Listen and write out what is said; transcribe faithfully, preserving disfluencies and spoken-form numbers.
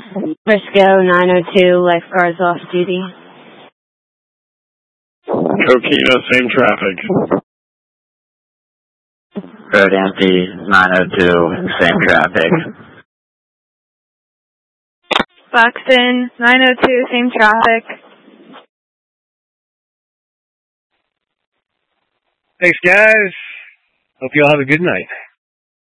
Briscoe, nine oh two, lifeguards off duty. Coquina, same traffic. Road empty, nine oh two, same traffic. Buxton, nine oh two, same traffic. Thanks, guys. Hope you all have a good night.